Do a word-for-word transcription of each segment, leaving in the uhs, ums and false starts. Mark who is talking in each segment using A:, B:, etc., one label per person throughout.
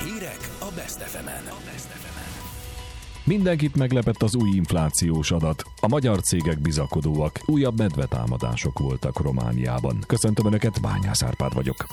A: Hírek a Best ef emen.
B: Mindenkit meglepett az új inflációs adat. A magyar cégek bizakodóak, újabb medvetámadások voltak Romániában. Köszöntöm Önöket, Bányász Árpád vagyok.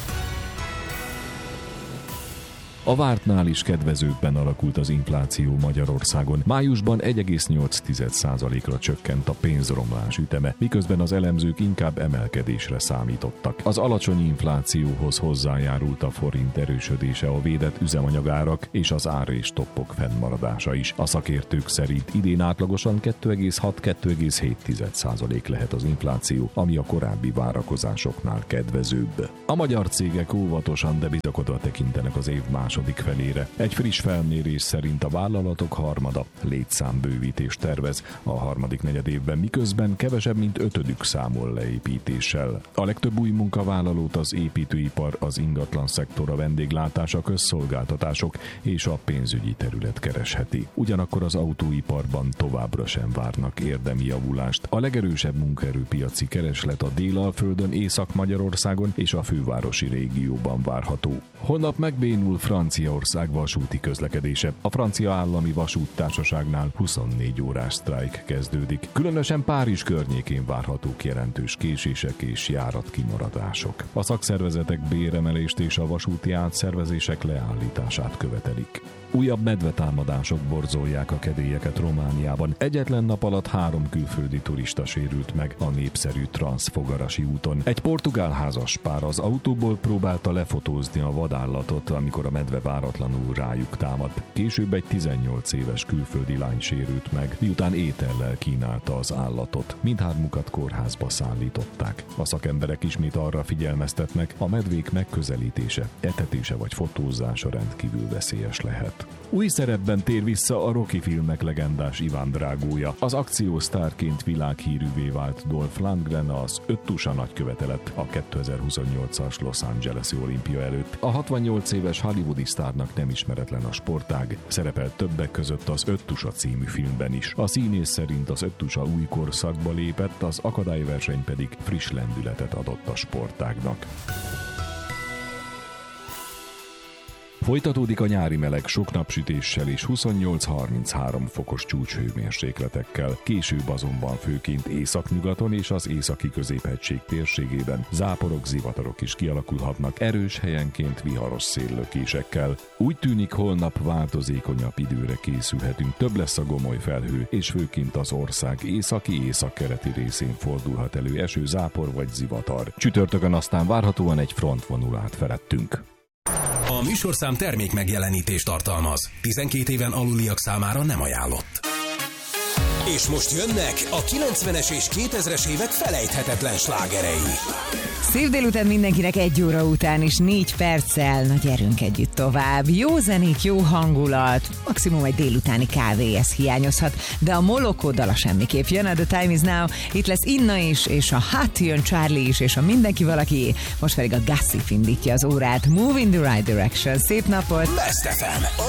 B: A vártnál is kedvezőbben alakult az infláció Magyarországon. Májusban egy egész nyolc százalékra csökkent a pénzromlás üteme, miközben az elemzők inkább emelkedésre számítottak. Az alacsony inflációhoz hozzájárult a forint erősödése, a védett üzemanyagárak és az ár és toppok fennmaradása is. A szakértők szerint idén átlagosan kettő egész hat - kettő egész hét százalék lehet az infláció, ami a korábbi várakozásoknál kedvezőbb. A magyar cégek óvatosan, de bizakodva tekintenek az év második felére. Egy friss felmérés szerint a vállalatok harmada létszámbővítést tervez a harmadik negyedévben, miközben kevesebb, mint ötödük számol leépítéssel. A legtöbb új munkavállalót az építőipar, az ingatlan szektor, a vendéglátás, a közszolgáltatások és a pénzügyi terület keresheti. Ugyanakkor az autóiparban továbbra sem várnak érdemi javulást. A legerősebb munkaerőpiaci kereslet a Délalföldön, Észak-Magyarországon és a fővárosi régióban várható. Holnap megbénul Franciaország vasúti közlekedése. A francia állami vasúttársaságnál huszonnégy órás sztrájk kezdődik. Különösen Párizs környékén várhatók jelentős késések és járatkimaradások. A szakszervezetek béremelést és a vasúti átszervezések leállítását követelik. Újabb medvetámadások borzolják a kedélyeket Romániában. Egyetlen nap alatt három külföldi turista sérült meg a népszerű Transfogarasi úton. Egy portugál házaspár az autóból próbálta lefotózni a vadállatot, amikor a medve váratlanul rájuk támadt. Később egy tizennyolc éves külföldi lány sérült meg, miután étellel kínálta az állatot. Mindhármukat kórházba szállították. A szakemberek ismét arra figyelmeztetnek, a medvék megközelítése, etetése vagy fotózása rendkívül veszélyes lehet. Új szerepben tér vissza a Rocky filmek legendás Iván Drágója. Az akciósztárként világhírűvé vált Dolph Lundgren az öt tusa nagykövete lett a kétezer-huszonnyolcas Los Angeles-i olimpia előtt. A hatvannyolc éves hollywoodi sztárnak nem ismeretlen a sportág. Szerepel többek között az öt tusa című filmben is. A színész szerint az öt tusa új korszakba lépett, az akadályverseny pedig friss lendületet adott a sportágnak. Folytatódik a nyári meleg sok napsütéssel és huszonnyolc-harminchárom fokos csúcshőmérsékletekkel. Később azonban főként északnyugaton és az északi középhegység térségében záporok, zivatarok is kialakulhatnak, erős helyenként viharos széllökésekkel. Úgy tűnik, holnap változékonyabb időre készülhetünk, több lesz a gomoly felhő, és főként az ország északi északkeleti részén fordulhat elő eső, zápor vagy zivatar. Csütörtökön aztán várhatóan egy frontvonul át felettünk.
A: A műsorszám termék megjelenítést tartalmaz. tizenkét éven aluliak számára nem ajánlott. És most jönnek a kilencvenes és kétezres évek felejthetetlen slágerei.
C: Szép délután mindenkinek egy óra után és négy perccel. Na gyerünk együtt tovább. Jó zenék, jó hangulat, maximum egy délutáni kávé, ez hiányozhat, de a Molokó dala semmiképp. Jön a The Time Is Now, itt lesz Inna is, és a Hát jön Charlie is, és a Mindenki Valaki. Most pedig a Gossip indítja az órát. Move in the right direction. Szép napot!
A: Best ef em, a